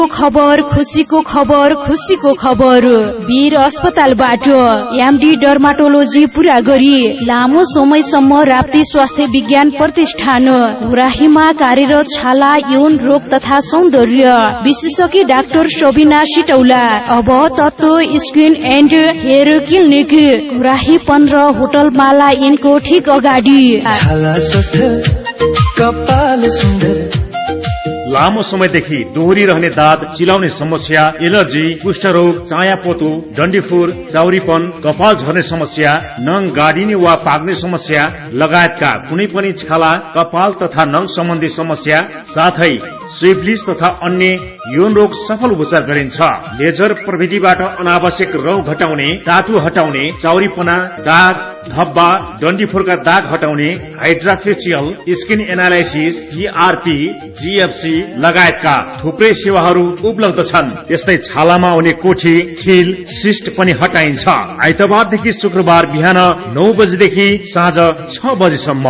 खबर खुसीको खबर वीर अस्पतालबाट एमडी डर्माटोलोजी पूरा गरी लामो समयसम्म राप्ती स्वास्थ्य विज्ञान प्रतिष्ठान गुराहीमा कार्यरत छाला यौन रोग तथा सौन्दर्य विशेषज्ञ डाक्टर शोभिना सिटौला अब तत्व skin and hair clinic गुराही 15 hotel माला इनको ठीक अगाडि। लामो समयदेखि दोहोरी रहने दाद, चिलाउने समस्या, एलर्जी, कुष्ठरोग, चायापोतो, डन्डीफोर, चाउरीपन, कपाल झर्ने समस्या, नङ गाडिने वा पाक्ने समस्या लगायतका कुनै पनि छाला, कपाल तथा नङ सम्बन्धी समस्या साथै स्विफ्लिस तथा अन्य यौन रोग सफल उपचार गरिन्छ। लेजर प्रविधिबाट अनावश्यक रौँ घटाउने, टाटु हटाउने, चाउरीपना, दाग, धब्बा, डन्डीफोरका दाग हटाउने, हाइड्राफेसियल, स्किन एनालाइसिस, PRP, GFC लगायतका थुप्रै सेवाहरू उपलब्ध छन्। यस्तै छालामा आउने कोठी, खिल, सिस्ट पनि हटाइन्छ। आइतबारदेखि शुक्रबार बिहान 9 बजेदेखि साँझ 6 बजेसम्म।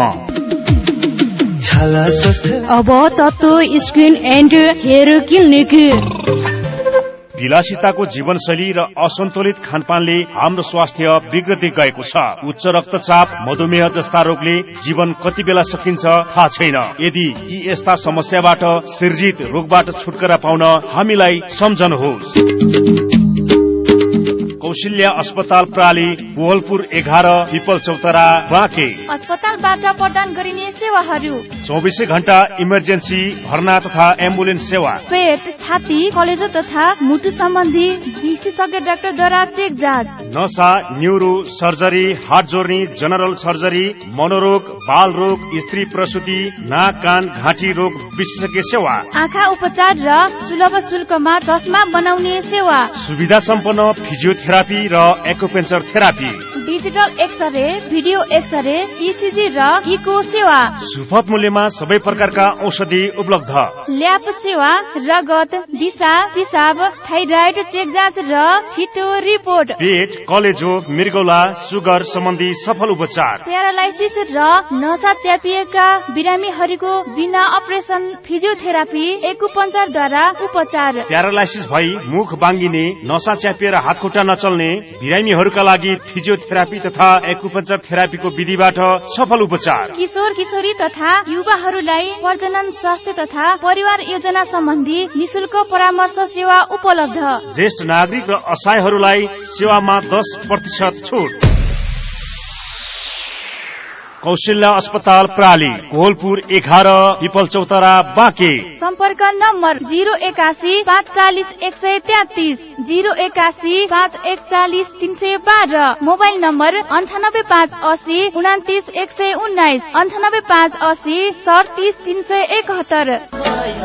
अब तत्व स्किन एन्ड हेयर क्लिनिक। विलासिताको जीवनशैली र असन्तुलित खानपानले हाम्रो स्वास्थ्य बिग्रदै गएको छ। उच्च रक्तचाप, मधुमेह जस्ता रोगले जीवन कति बेला सकिन्छ थाहा छैन। यदि यी यस्ता समस्याबाट सिर्जित रोगबाट छुटकारा पाउन हामीलाई सम्झनुहोस्। कौशल्या अस्पताल प्राली, कोहलपुर 11, पिपल चौतरा, बाँके। अस्पतालबाट प्रदान गरिने सेवाहरू: 24 घण्टा इमर्जेन्सी, भर्ना तथा एम्बुलेन्स सेवा, पेट, छाती, कलेजो तथा मुटु सम्बन्धी विशेषज्ञ डाक्टरद्वारा चेक जाँच, नसा, न्युरो सर्जरी, हार्ट जोर्नी, जनरल सर्जरी, मनोरोग, बाल रोग, स्त्री प्रसुति, नाक कान घाँटी रोग विशेषज्ञ सेवा, आँखा उपचार र सुलभ शुल्कमा चस्मा बनाउने सेवा, सुविधा सम्पन्न फिजियोथेरापी र एक्युपेन्चर therapy, digital x-ray, video x-ray, ECG र इको सेवा, सुपथ मूल्यमा सबै प्रकारका औषधि उपलब्ध, ल्याब सेवा, रगत, दिशा, पिसाब, थाइराइड चेक जाँच र छिटो रिपोर्ट, पेट, कलेजो, मृगौला, सुगर सम्बन्धी सफल उपचार, प्यारालाइसिस र नसा च्यापिएका बिरामीहरूको बिना अपरेसन फिजियोथेरापी, एक्युपञ्चरद्वारा उपचार, प्यारालाइसिस भई मुख बाङ्गिने, नसा च्यापिएर हातखुट्टा नचल्ने बिरामीहरूका लागि फिजियोथेरापी तथा एक्युपञ्चर थेरापीको विधिबाट सफल उपचार, किशोर किशोरी तथा युवाहरूलाई प्रजनन स्वास्थ्य तथा परिवार योजना सम्बन्धी निशुल्क परामर्श सेवा उपलब्ध, ज्येष्ठ नागरिक र असहायहरूलाई सेवामा 10% छुट। कौशल्या अस्पताल प्राली, कोहलपुर 11, पिपल चौतरा, बाँके। सम्पर्क नम्बर 081 540 133, 081 541 312, मोबाइल नम्बर 98 580 29 119, 98 580 37 371।